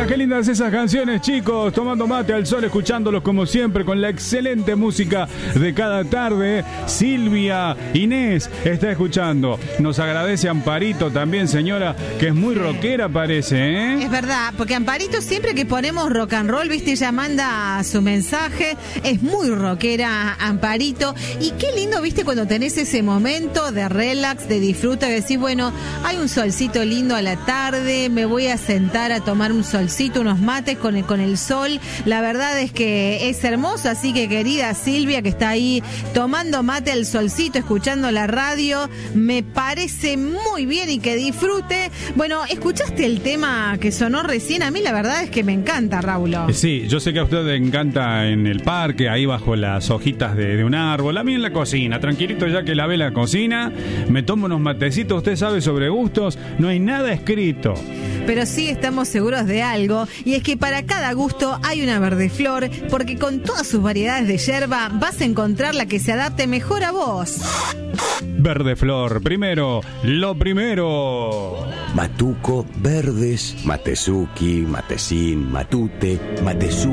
qué lindas esas canciones, chicos. Tomando mate al sol, escuchándolos como siempre con la excelente música de cada tarde. Silvia Inés está escuchando. Nos agradece Amparito también, señora, que es muy rockera, parece, ¿eh? Es verdad, porque Amparito siempre que ponemos rock and roll, viste, ella manda su mensaje. Es muy rockera, Amparito. Y qué lindo, viste, cuando tenés ese momento de relax, de disfrute, de decir, bueno, hay un solcito lindo a la tarde, me voy a sentar a tomar un solcito, unos mates con el sol. La verdad es que es hermoso, así que querida Silvia, que está ahí tomando mate al solcito, escuchando la radio, me parece muy bien y que disfrute. Bueno, ¿escuchaste el tema que sonó recién? A mí la verdad es que me encanta, Raúl. Sí, yo sé que a usted le encanta en el parque, ahí bajo las hojitas de un árbol, a mí en la cocina, tranquilito ya que lavé la cocina, me tomo unos matecitos, usted sabe, sobre gustos, no hay nada escrito. Pero sí estamos seguros de algo, y es que para cada gusto hay una verdeflor, porque con todas sus variedades de yerba vas a encontrar la que se adapte mejor a vos. Verdeflor, primero, lo primero. Matuco, verdes, matezuki, matecín, matute, matezu.